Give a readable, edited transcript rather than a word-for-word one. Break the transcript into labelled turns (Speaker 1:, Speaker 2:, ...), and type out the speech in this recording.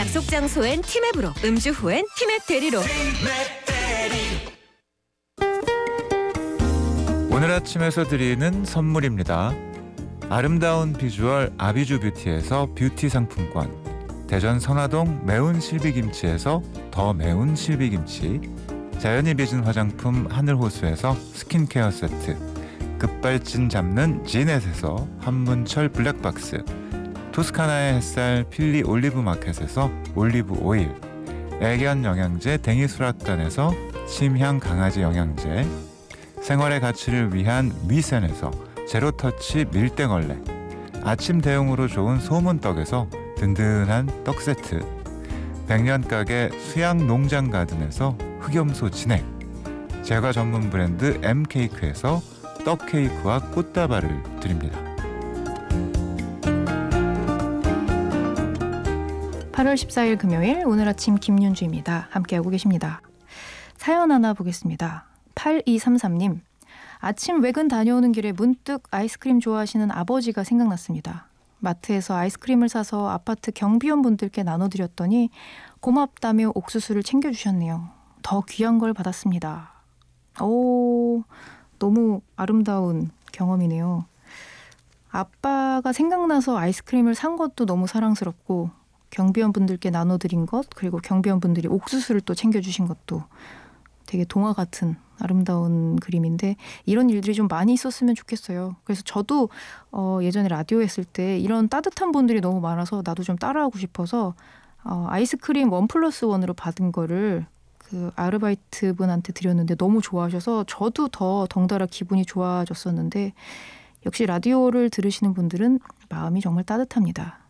Speaker 1: 약속 장소엔 티맵으로, 음주 후엔 티맵 대리로.
Speaker 2: 오늘 아침에서 드리는 선물입니다. 아름다운 비주얼 아비주 뷰티에서 뷰티 상품권, 대전 선화동 매운 실비김치에서 더 매운 실비김치, 자연이 빚은 화장품 하늘호수에서 스킨케어 세트, 급발진 잡는 지넷에서 한문철 블랙박스, 토스카나의 햇살 필리 올리브 마켓에서 올리브 오일, 애견 영양제 댕이수락관에서 침향 강아지 영양제, 생활의 가치를 위한 위센에서 제로터치 밀대걸레, 아침 대용으로 좋은 소문떡에서 든든한 떡세트, 백년가게 수양농장가든에서 흑염소 진액, 제과 전문 브랜드 M케이크에서 떡케이크와 꽃다발을 드립니다.
Speaker 3: 8월 14일 금요일, 오늘 아침 김윤주입니다. 함께하고 계십니다. 사연 하나 보겠습니다. 8233님, 아침 외근 다녀오는 길에 문득 아이스크림 좋아하시는 아버지가 생각났습니다. 마트에서 아이스크림을 사서 아파트 경비원분들께 나눠드렸더니 고맙다며 옥수수를 챙겨주셨네요. 더 귀한 걸 받았습니다. 오, 너무 아름다운 경험이네요. 아빠가 생각나서 아이스크림을 산 것도 너무 사랑스럽고, 경비원분들께 나눠드린 것, 그리고 경비원분들이 옥수수를 또 챙겨주신 것도 되게 동화 같은 아름다운 그림인데, 이런 일들이 좀 많이 있었으면 좋겠어요. 그래서 저도 예전에 라디오 했을 때 이런 따뜻한 분들이 너무 많아서 나도 좀 따라하고 싶어서 아이스크림 1+1으로 받은 거를 그 아르바이트 분한테 드렸는데 너무 좋아하셔서 저도 더 덩달아 기분이 좋아졌었는데, 역시 라디오를 들으시는 분들은 마음이 정말 따뜻합니다.